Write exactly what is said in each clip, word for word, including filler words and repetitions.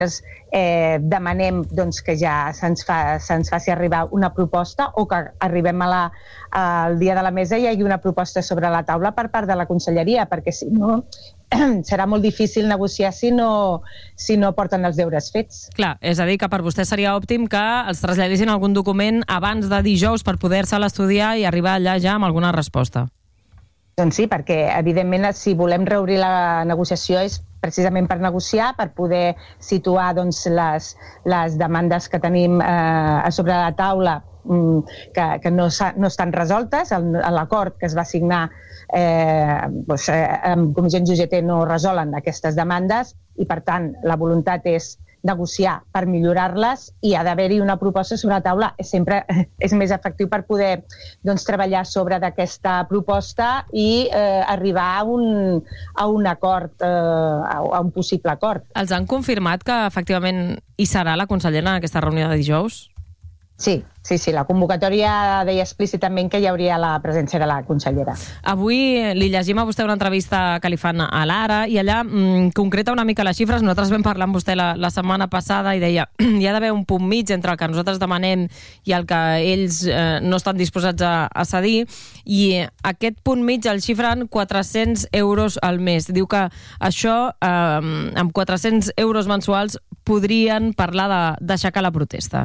eh, demanem doncs, que ja se'ns fa, se'ns faci arribar una proposta o que arribem a la, al dia de la mesa i hi hagi una proposta sobre la taula per part de la conselleria, perquè si no serà molt difícil negociar si no, si no porten els deures fets. Clar, és a dir, que per vostè seria òptim que els traslladessin algun document abans de dijous per poder-se'l estudiar i arribar allà ja amb alguna resposta. Doncs sí, perquè evidentment si volem reobrir la negociació és precisament per negociar, per poder situar doncs, les, les demandes que tenim eh, a sobre la taula que, que no, no estan resoltes. L'acord que es va signar eh, doncs, eh, amb comissions U G T no resolen aquestes demandes i, per tant, la voluntat és negociar per millorar-les i ha d'haver-hi una proposta sobre la taula. Sempre és més efectiu per poder doncs, treballar sobre d'aquesta proposta i eh, arribar a un, a un acord, eh, a un possible acord. Els han confirmat que efectivament hi serà la consellera en aquesta reunió de dijous? Sí, sí, sí, la convocatòria deia explícitament que hi hauria la presència de la consellera. Avui li llegim a vostè una entrevista que li fan a l'Ara i allà mm, concreta una mica les xifres. Nosaltres vam parlar amb vostè la, la setmana passada i deia hi ha d'haver un punt mig entre el que nosaltres demanem i el que ells eh, no estan disposats a, a cedir, i aquest punt mig el xifren quatre-cents euros al mes. Diu que això, eh, amb quatre-cents euros mensuals, podrien parlar d'aixecar la protesta.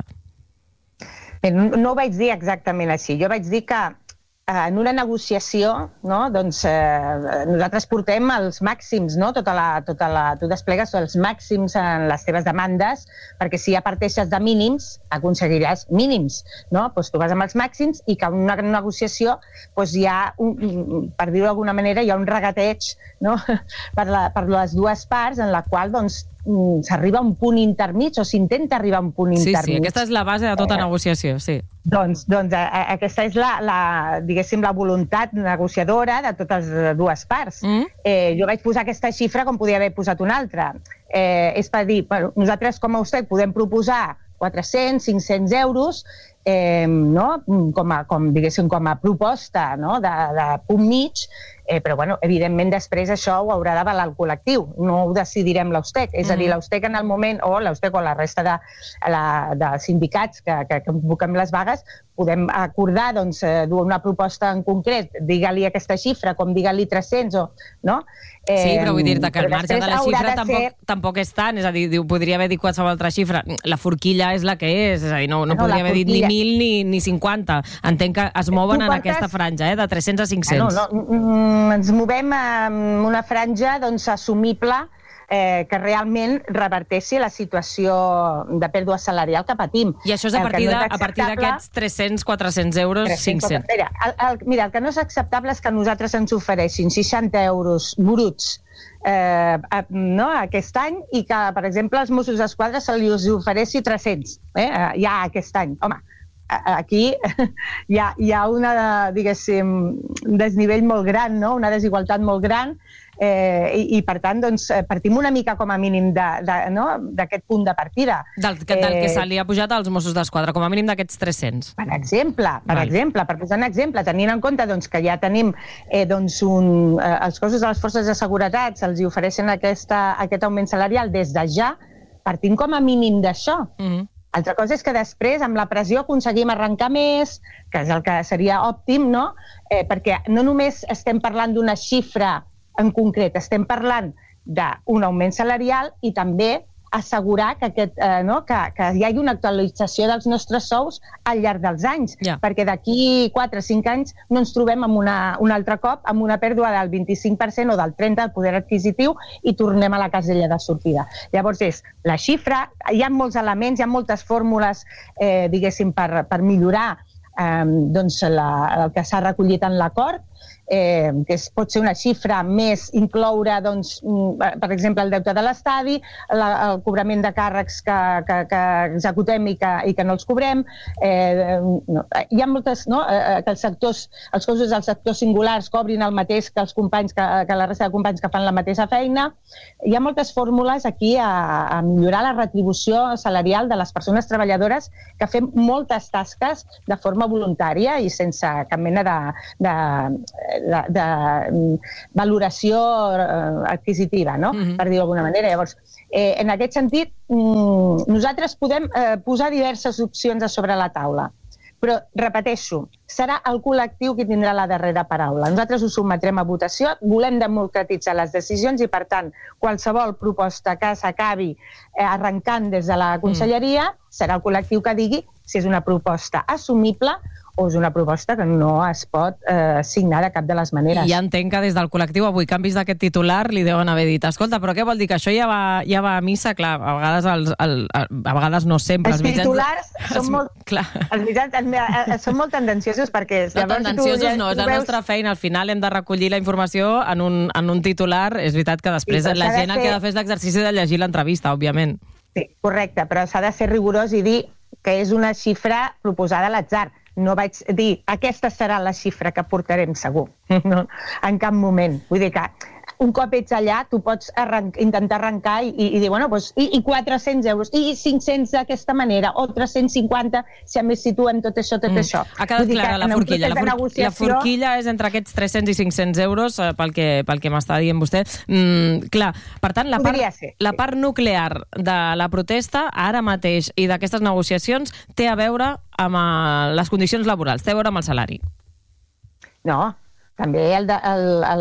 No, no ho vaig dir exactament així. Jo vaig dir que eh, en una negociació, no, doncs, eh, nosaltres portem els màxims, no? tota la, tota la, tu desplegues els màxims en les teves demandes, perquè si ja parteixes de mínims, aconseguiràs mínims. No? Pues tu vas amb els màxims i que en una negociació pues, hi ha, un, per dir-ho d'alguna manera, hi ha un regateig, no? per, la, per les dues parts en la qual doncs, s'arriba a un punt intermig o s'intenta arribar a un punt intermig. Sí, sí, aquesta és la base de tota negociació, sí. Doncs, doncs a, a, aquesta és la, la, diguéssim, la voluntat negociadora de totes les dues parts. Mm. Eh, jo vaig posar aquesta xifra com podia haver posat una altra. Eh, és per dir, bueno, nosaltres com a USTEC podem proposar quatre-cents, cinc-cents euros eh, no? com, a, com, diguéssim, com a proposta, no? de, de punt mig, Eh, però, bueno, evidentment, després això ho haurà d'avalar el col·lectiu. No ho decidirem l'USTEC. És a dir, l'USTEC en el moment, o l'USTEC o la resta de, la, de sindicats que, que, que convoquem les vagues, podem acordar doncs, una proposta en concret, digue-li aquesta xifra, com digue-li tres-cents, o, no? Eh, sí, però vull dir-te que el marge de la xifra de tampoc, ser... tampoc és tant, és a dir, podria haver dit qualsevol altra xifra. La forquilla és la que és, és a dir, no, no, no podria haver forquilla... dit ni mil ni, ni cinquanta. Entenc que es mouen portes... en aquesta franja, eh, de tres-cents a cinc-cents. No, no, ens movem en una franja doncs, assumible eh, que realment reverteixi la situació de pèrdua salarial que patim. I això és a partir, no és a partir d'aquests tres-cents, quatre-cents euros, cinc-cents. Mira, el, el, mira, el que no és acceptable és que nosaltres ens ofereixin seixanta euros bruts eh, no, aquest any i que, per exemple, als Mossos d'Esquadra se li ofereixi tres-cents eh, ja aquest any. Home, aquí hi ha, hi ha una, diguéssim, un desnivell molt gran, no? Una desigualtat molt gran eh, i, i, per tant, doncs, partim una mica com a mínim d'aquest de, no? punt de partida. Del, del eh, que se li ha pujat als Mossos d'Esquadra, com a mínim d'aquests tres-cents. Per exemple, per Val. exemple, per posar un exemple, tenint en compte doncs, que ja tenim eh, doncs, un, eh, els cossos de les forces de seguretat se'ls ofereixen aquesta, aquest augment salarial des de ja, partim com a mínim d'això. Mm-hmm. Altra cosa és que després, amb la pressió, aconseguim arrencar més, que és el que seria òptim, no? Eh, perquè no només estem parlant d'una xifra en concret, estem parlant d'un augment salarial i també assegurar que, aquest, eh, no? que, que hi hagi una actualització dels nostres sous al llarg dels anys, yeah. perquè d'aquí quatre o cinc anys no ens trobem amb una, un altre cop amb una pèrdua del vint-i-cinc per cent o del trenta per cent del poder adquisitiu i tornem a la casella de sortida. Llavors és la xifra, hi ha molts elements, hi ha moltes fórmules, eh, diguéssim, per, per millorar eh, doncs la, el que s'ha recollit en l'acord, Eh, que es, pot ser una xifra més incloure, doncs, per exemple, el deute de l'estadi, la, el cobrament de càrrecs que, que, que executem i que, i que no els cobrem. Eh, no, hi ha moltes, no? Eh, que els sectors, els cossos dels sectors singulars cobrin el mateix que els companys, que, que la resta de companys que fan la mateixa feina. Hi ha moltes fórmules aquí a, a millorar la retribució salarial de les persones treballadores que fem moltes tasques de forma voluntària i sense cap mena de, de de, de valoració adquisitiva, no? Mm-hmm. Per dir-ho d'alguna manera. Llavors, eh, en aquest sentit, nosaltres podem eh, posar diverses opcions a sobre la taula. Però, repeteixo, serà el col·lectiu qui tindrà la darrera paraula. Nosaltres ho sotmetrem a votació, volem democratitzar les decisions i, per tant, qualsevol proposta que s'acabi arrencant des de la conselleria serà el col·lectiu que digui si és una proposta assumible o és una proposta que no es pot eh, signar de cap de les maneres. I ja entenc que des del col·lectiu avui canvis d'aquest titular li deuen haver dit, escolta, però què vol dir que això ja va, ja va a missa? Clar, a vegades, els, el, a vegades no sempre. Els, els titulars mitjans... són, molt, Clar. Els mitjans, els, són molt tendenciosos perquè... No, tendenciosos ja, no, és la veus... nostra feina. Al final hem de recollir la informació en un, en un titular. És veritat que després sí, la gent de ser... el que ha de fer és l'exercici de llegir l'entrevista, òbviament. Sí, correcte, però s'ha de ser rigorós i dir que és una xifra proposada a l'atzar. No vaig dir, aquesta serà la xifra que portarem segur, no, en cap moment. Vull dir que un cop ets allà, tu pots arran intentar arrencar i, i, i dir, bueno, doncs, i, i quatre-cents euros, i cinc-cents d'aquesta manera, o tres-cents cinquanta, si a més situem tot això, tot mm. això. Ha quedat clara la forquilla. La, for negociació... la forquilla és entre aquests tres-cents i cinc-cents euros, eh, pel que, pel que m'està dient vostè. Mm, clar, per tant, la part, ser, la sí. part nuclear de la protesta, ara mateix, i d'aquestes negociacions, té a veure amb uh, les condicions laborals, té a veure amb el salari. No, també el de, el, el,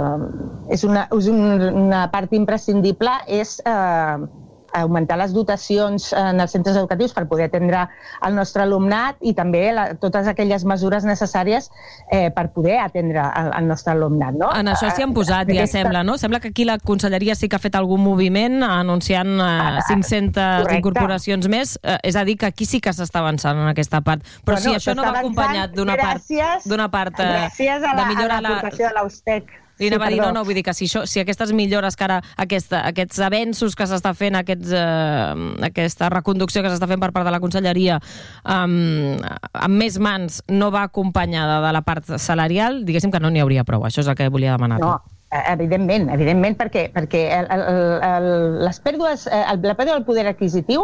és, una, és una part imprescindible és eh, augmentar les dotacions en els centres educatius per poder atendre el nostre alumnat i també la, totes aquelles mesures necessàries eh, per poder atendre el, el nostre alumnat. No? En això s'hi han posat, ja aquesta... sembla, no? Sembla que aquí la conselleria sí que ha fet algun moviment anunciant eh, cinc-centes Correcte. Incorporacions més, eh, és a dir, que aquí sí que s'està avançant en aquesta part. Però bueno, si això no va acompanyat d'una part, d'una part eh, gràcies a la, de millorar a l'aportació la... de l'Austec. Li anava sí, a dir, no, no, vull dir que si, això, si aquestes millores que ara, aquesta, aquests avenços que s'està fent, aquests, eh, aquesta reconducció que s'està fent per part de la conselleria um, amb més mans no va acompanyada de la part salarial, diguéssim que no n'hi hauria prou. Això és el que volia demanar. No, evidentment, evidentment, perquè, perquè el, el, el, les pèrdues, el, la pèrdua del poder adquisitiu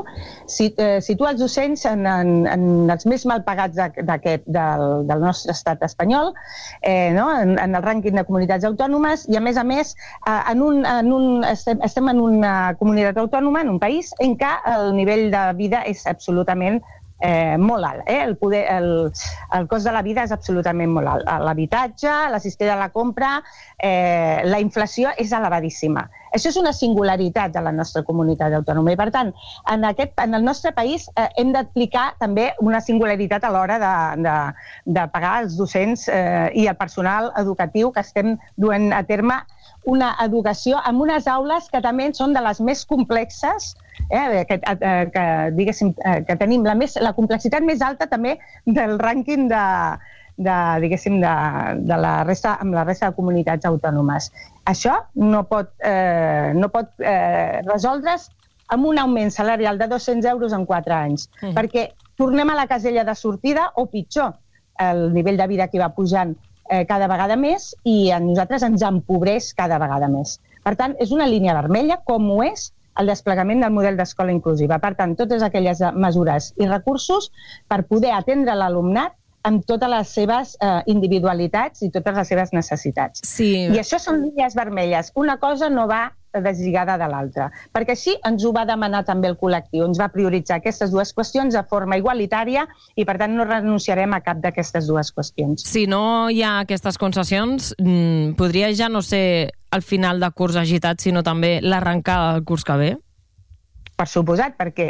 situa els docents en, en, en els més mal pagats d'aquest, del, del nostre estat espanyol, eh, no? en, en el rànquing de comunitats autònomes, i a més a més en un, en un, estem, estem en una comunitat autònoma, en un país, en què el nivell de vida és absolutament Eh, molt alt. Eh? El, poder, el, el cost de la vida és absolutament molt alt. L'habitatge, la cistella de la compra, eh, la inflació és elevadíssima. Això és una singularitat de la nostra comunitat autònoma i, per tant, en, aquest, en el nostre país eh, hem d'aplicar també una singularitat a l'hora de, de, de pagar els docents eh, i el personal educatiu que estem duent a terme una educació amb unes aules que també són de les més complexes, eh, que, que, diguéssim, que tenim la, més, la complexitat més alta també del rànquing de, de, diguéssim, de, de la resta, amb la resta de comunitats autònomes. Això no pot, eh, no pot eh, resoldre's amb un augment salarial de dos-cents euros en quatre anys, mm. perquè tornem a la casella de sortida o pitjor, el nivell de vida que va pujant Eh, cada vegada més i a nosaltres ens empobreix cada vegada més. Per tant, és una línia vermella, com ho és el desplegament del model d'escola inclusiva. Per tant, totes aquelles mesures i recursos per poder atendre l'alumnat amb totes les seves eh, individualitats i totes les seves necessitats. Sí. I això són línies vermelles. Una cosa no va deslligada de l'altra, perquè així ens ho va demanar també el col·lectiu, ens va prioritzar aquestes dues qüestions de forma igualitària i per tant no renunciarem a cap d'aquestes dues qüestions. Si no hi ha aquestes concessions, podria ja no ser el final de curs agitat, sinó també l'arrencada del curs que ve? Per suposat, perquè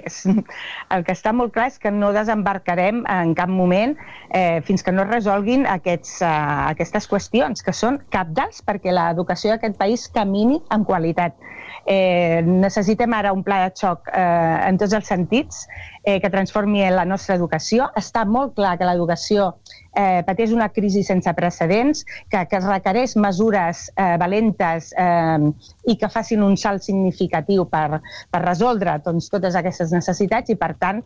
el que està molt clar és que no desembarcarem en cap moment eh, fins que no es resolguin aquests, uh, aquestes qüestions, que són cabdals perquè l'educació d'aquest país camini amb qualitat. Eh, necessitem ara un pla de xoc eh, en tots els sentits eh, que transformi la nostra educació. Està molt clar que l'educació eh, pateix una crisi sense precedents, que, que es requereix mesures eh, valentes eh, i que facin un salt significatiu per, per resoldre doncs, totes aquestes necessitats i, per tant,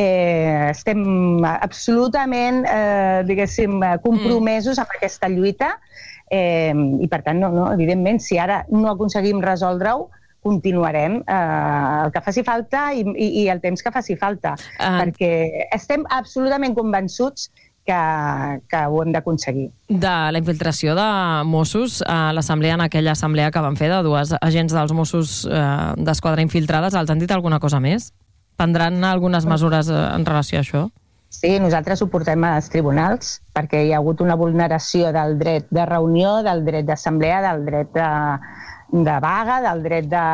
eh, estem absolutament eh, diguéssim, compromesos mm. amb aquesta lluita eh, i, per tant, no, no, evidentment, si ara no aconseguim resoldre-ho, continuarem eh, el que faci falta i, i, i el temps que faci falta, uh. perquè estem absolutament convençuts que, que ho hem d'aconseguir. De la infiltració de Mossos a l'assemblea, en aquella assemblea que van fer de dues agents dels Mossos eh, d'Esquadra infiltrades, els han dit alguna cosa més? Prendran algunes mesures en relació a això? Sí, nosaltres ho portem als tribunals perquè hi ha hagut una vulneració del dret de reunió, del dret d'assemblea, del dret de, de vaga, del dret, de,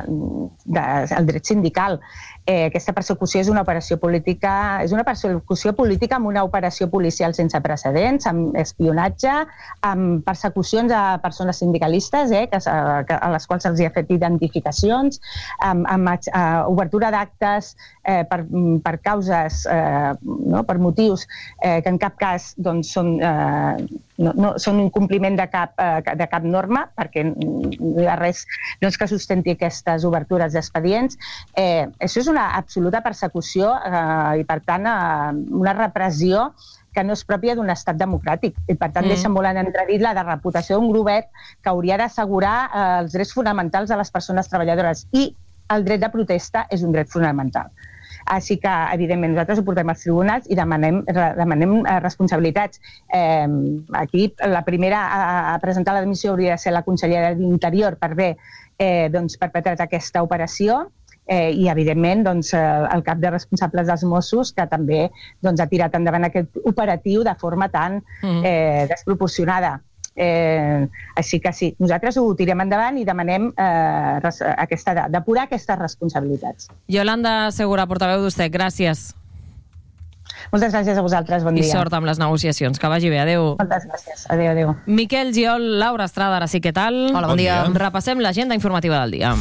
de, el dret sindical. Eh, aquesta persecució és una operació política, és una persecució política amb una operació policial sense precedents, amb espionatge, amb persecucions a persones sindicalistes, eh, que, que, a les quals se'ls ha fet identificacions, amb, amb uh, obertura d'actes eh, per, per causes, eh, no, per motius eh, que en cap cas doncs, són, eh, no, no, són un compliment de cap, eh, de cap norma, perquè no hi ha res doncs, que sustenti aquestes obertures d'expedients. Eh, això és una absoluta persecució eh, i, per tant, eh, una repressió que no és pròpia d'un estat democràtic. I, per tant, mm. deixa molt en entredit la de reputació d'un govern que hauria d'assegurar eh, els drets fonamentals de les persones treballadores. I el dret de protesta és un dret fonamental. Així que, evidentment, nosaltres ho portem als tribunals i demanem, demanem responsabilitats. Eh, aquí, la primera a, a presentar la dimissió hauria de ser la consellera d'Interior per haver eh, doncs, perpetrat aquesta operació. Eh, i, evidentment, doncs, el cap de responsables dels Mossos, que també doncs, ha tirat endavant aquest operatiu de forma tan eh, desproporcionada. Eh, així que sí, nosaltres ho tirem endavant i demanem eh, aquesta, depurar aquestes responsabilitats. Yolanda Segura, portaveu d'Ustec, gràcies. Moltes gràcies a vosaltres, bon dia. I sort amb les negociacions, que vagi bé, adeu. Moltes gràcies, adeu, adeu. Miquel Giol, Laura Estrada, ara sí, què tal? Hola, bon, bon dia. dia. Repassem l'agenda informativa del dia.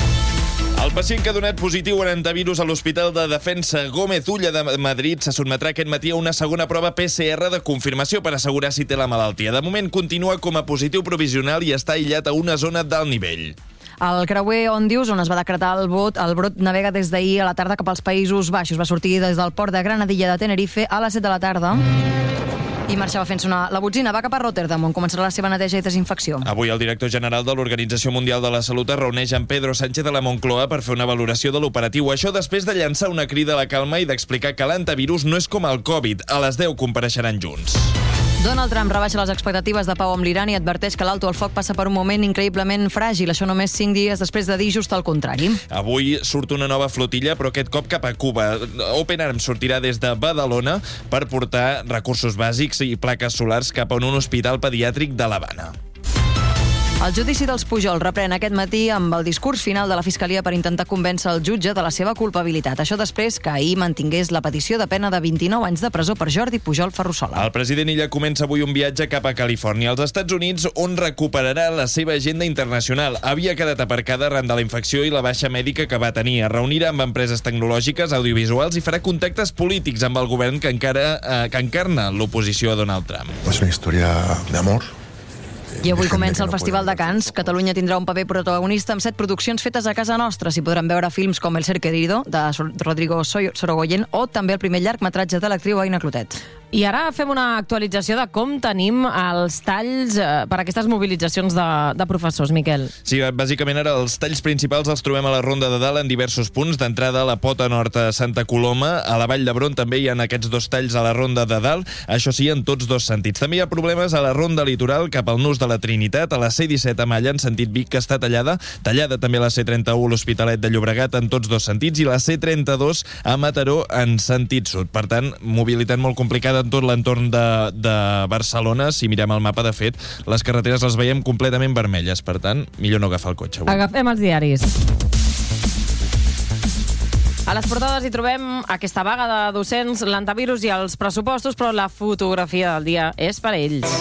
El pacient que ha donat positiu en antivirus a l'Hospital de Defensa Gómez Ulla de Madrid se sotmetrà aquest matí a una segona prova P C R de confirmació per assegurar si té la malaltia. De moment continua com a positiu provisional i està aïllat a una zona d'alt nivell. El creuer Òndius, on es va decretar el vot, el brot navega des d'ahir a la tarda cap als Països Baixos. Va sortir des del port de Granadilla de Tenerife a les set de la tarda i marxava fent sonar la botzina. Va cap a Rotterdam, on començarà la seva neteja i desinfecció. Avui el director general de l'Organització Mundial de la Salut es reuneix amb Pedro Sánchez de la Moncloa per fer una valoració de l'operatiu. Això després de llançar una crida a la calma i d'explicar que l'antivirus no és com el Covid. A les deu compareixeran junts. Donald Trump rebaixa les expectatives de pau amb l'Iran i adverteix que l'alto al foc passa per un moment increïblement fràgil. Això només cinc dies després de dir just el contrari. Avui surt una nova flotilla, però aquest cop cap a Cuba. Open Arms sortirà des de Badalona per portar recursos bàsics i plaques solars cap a un hospital pediàtric de l'Havana. El judici dels Pujol reprèn aquest matí amb el discurs final de la Fiscalia per intentar convèncer el jutge de la seva culpabilitat. Això després que ahir mantingués la petició de pena de vint-i-nou anys de presó per Jordi Pujol Ferrusola. El president Illa comença avui un viatge cap a Califòrnia, als Estats Units, on recuperarà la seva agenda internacional. Havia quedat aparcada arran de la infecció i la baixa mèdica que va tenir. Es reunirà amb empreses tecnològiques, audiovisuals i farà contactes polítics amb el govern que encara eh, que encarna l'oposició a Donald Trump. És una història d'amor. I avui comença el Festival de Cannes. Catalunya tindrà un paper protagonista amb set produccions fetes a casa nostra. S'hi podran veure films com El ser querido, de Rodrigo Sorogoyen, o també el primer llargmetratge de l'actriu Aina Clotet. I ara fem una actualització de com tenim els talls eh, per aquestes mobilitzacions de, de professors, Miquel. Sí, bàsicament ara els talls principals els trobem a la Ronda de Dalt en diversos punts. D'entrada a la Pota Nord a Santa Coloma, a la Vall d'Hebron també hi ha aquests dos talls a la Ronda de Dalt, això sí, en tots dos sentits. També hi ha problemes a la Ronda Litoral cap al Nus de la Trinitat, a la C disset a Malla en sentit Vic, que està tallada, tallada també a la C trenta-u a l'Hospitalet de Llobregat en tots dos sentits, i la C trenta-dos a Mataró en sentit sud. Per tant, mobilitat molt complicada en tot l'entorn de, de Barcelona. Si mirem el mapa, de fet, les carreteres les veiem completament vermelles. Per tant, millor no agafar el cotxe avui. Agafem els diaris. A les portades hi trobem aquesta vaga de docents, l'antivirus i els pressupostos, però la fotografia del dia és per a ells.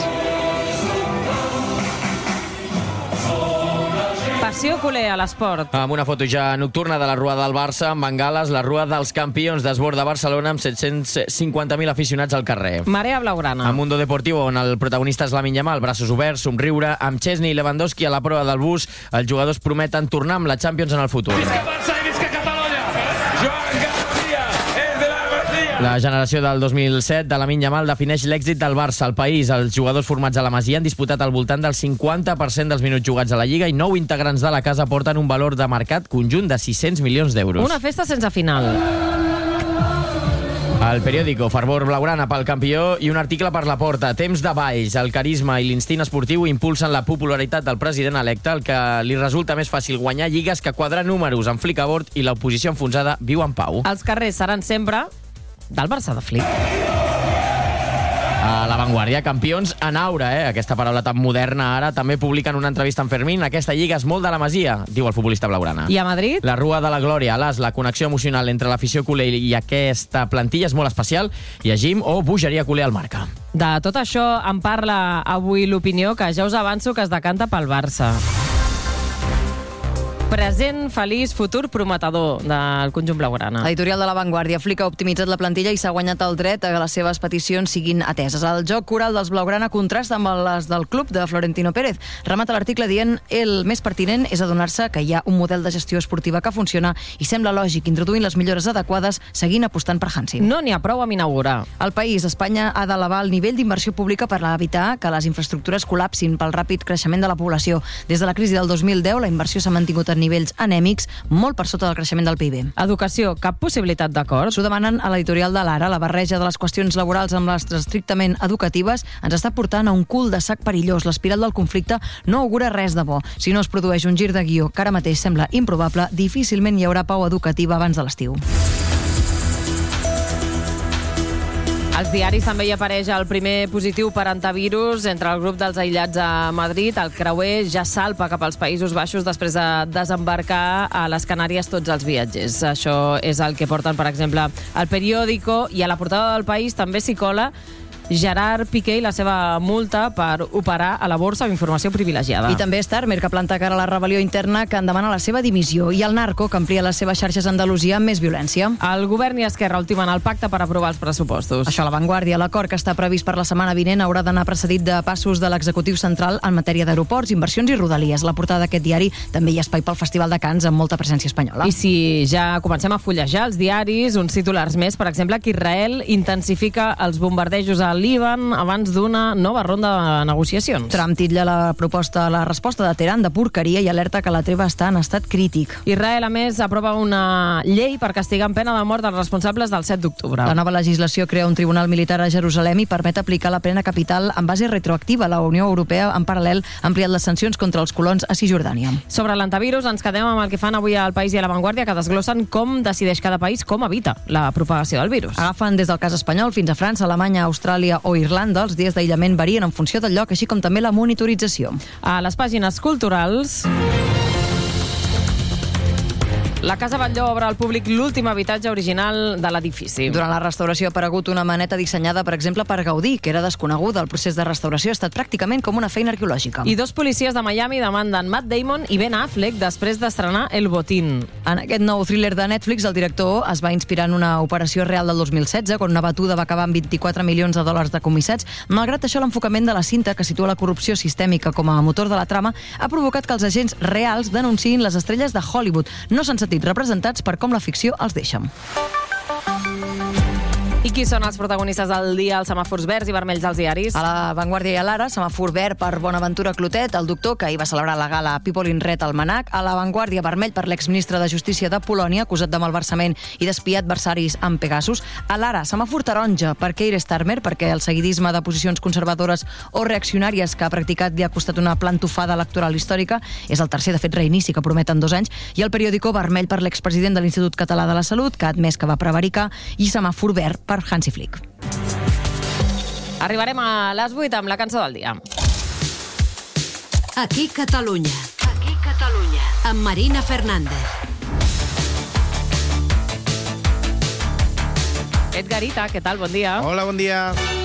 Passió culer a l'esport. Amb una foto ja nocturna de la Rua del Barça, amb bengales, la Rua dels Campions d'Esbord de Barcelona, amb set-cents cinquanta mil aficionats al carrer. Marea blaugrana. A Mundo Deportivo, on el protagonista és Lamine Yamal, braços oberts, somriure, amb Chesney i Lewandowski a la prova del bus, els jugadors prometen tornar amb la Champions en el futur. Visca Barça i visca Catalunya! Joan Garcia és de la Masia! La generació del dos mil set de Lamine Yamal defineix l'èxit del Barça al país. Els jugadors formats a la Masia han disputat al voltant del cinquanta per cent dels minuts jugats a la Lliga i nou integrants de la casa porten un valor de mercat conjunt de sis-cents milions d'euros. Una festa sense final. El periòdico Fervor Blaugrana pel campió i un article per la Porta. Temps de baix, el carisma i l'instint esportiu impulsen la popularitat del president electe, el que li resulta més fàcil guanyar lligues que quadrar números amb Flick a bord, i l'oposició enfonsada viu en pau. Els carrers seran sempre del Barça de Flick. A La Vanguardia, campions en aura, eh? Aquesta paraula tan moderna ara. També publiquen una entrevista amb Fermín. Aquesta lliga és molt de la Masia, diu el futbolista blaugrana. I a Madrid? La Rua de la Glòria, a l'As, la connexió emocional entre l'afició culer i aquesta plantilla és molt especial. I a Gim o bogeria culer al Marca. De tot això en parla avui l'Opinió, que ja us avanço que es decanta pel Barça. Present, feliç, futur prometedor del conjunt blaugrana. Editorial de La Vanguardia. Flick ha optimitzat la plantilla i s'ha guanyat el dret a que les seves peticions siguin ateses. El joc coral dels blaugrana contrasta amb les del club de Florentino Pérez. Remata l'article dient el més pertinent és adonar-se que hi ha un model de gestió esportiva que funciona i sembla lògic, introduint les millores adequades, seguint apostant per Hansi. No n'hi ha prou amb inaugurar. El país, Espanya, ha d'elevar el nivell d'inversió pública per evitar que les infraestructures col·lapsin pel ràpid creixement de la població. Des de la crisi del dos mil deu, la inversió s'ha mantingut en nivells anèmics, molt per sota del creixement del P I B. Educació, cap possibilitat d'acord? S'ho demanen a l'editorial de l'Ara. La barreja de les qüestions laborals amb les estrictament educatives ens està portant a un cul de sac perillós. L'espiral del conflicte no augura res de bo. Si no es produeix un gir de guió que ara mateix sembla improbable, difícilment hi haurà pau educativa abans de l'estiu. Als diaris també hi apareix el primer positiu per antivirus entre el grup dels aïllats a Madrid. El creuer ja salpa cap als Països Baixos després de desembarcar a les Canàries tots els viatgers. Això és el que porten, per exemple, al periòdico, i a la portada del País també s'hi cola Gerard Piqué i la seva multa per operar a la borsa amb informació privilegiada. I també Starmer, que planta cara a la rebel·lió interna, que en demana la seva dimissió, i el narco, que amplia les seves xarxes a Andalusia amb més violència. El govern i Esquerra ultimen el pacte per aprovar els pressupostos. Això a La Vanguardia. L'acord, que està previst per la setmana vinent, haurà d'anar precedit de passos de l'executiu central en matèria d'aeroports, inversions i rodalies. A la portada d'aquest diari també hi ha espai pel Festival de Cants amb molta presència espanyola. I si ja comencem a fullejar els diaris, uns titulars més, per exemple, que Israel intensifica els bombardejos a Líban abans d'una nova ronda de negociacions. Trump titlla la proposta, la resposta de Teheran de porqueria i alerta que la treva està en estat crític. Israel, a més, aprova una llei per castigar amb pena de mort els responsables del set d'octubre. La nova legislació crea un tribunal militar a Jerusalem i permet aplicar la pena capital en base retroactiva. La Unió Europea, en paral·lel, ha ampliat les sancions contra els colons a Cisjordània. Sobre l'antivirus, ens quedem amb el que fan avui al País i a La Vanguardia, que desglossen com decideix cada país com evita la propagació del virus. Agafen des del cas espanyol fins a França, Alemanya, Austràlia o Irlanda. Els dies d'aïllament varien en funció del lloc, així com també la monitorització. A les pàgines culturals... La Casa Batlló obre al públic l'últim habitatge original de l'edifici. Durant la restauració ha aparegut una maneta dissenyada, per exemple, per Gaudí, que era desconeguda. El procés de restauració ha estat pràcticament com una feina arqueològica. I dos policies de Miami demanden Matt Damon i Ben Affleck després d'estrenar El Botín. En aquest nou thriller de Netflix, el director es va inspirar en una operació real del dos mil setze, quan una batuda va acabar amb vint-i-quatre milions de dòlars decomissats. Malgrat això, l'enfocament de la cinta, que situa la corrupció sistèmica com a motor de la trama, ha provocat que els agents reals denunciïn les estrelles de Hollywood. No s'han sentit representats per com la ficció els deixa. I qui són els protagonistes del dia als semàfors verds i vermells dels diaris? A La Vanguardia i a l'Ara, semàfor verd per Bonaventura Clotet, el doctor que ahir va celebrar la gala People in Red al Manac. A La Vanguardia, vermell per l'exministre de Justícia de Polònia, acusat de malversament i d'espiar adversaris amb Pegasus. A l'Ara, semàfor taronja per Keir Starmer, perquè el seguidisme de posicions conservadores o reaccionàries que ha practicat li ha costat una plantofada electoral històrica. És el tercer, de fet, reinici que prometen dos anys. I el periòdico, vermell per l'expresident de l'Institut Català de la Salut, que ha admès que va prevaricar, i semàfor verd per Hansi Flick. Arribarem a les vuit amb la cançó del dia. Aquí Catalunya. Aquí Catalunya. Amb Marina Fernández. Edgarita, què tal? Bon dia. Hola, bon dia.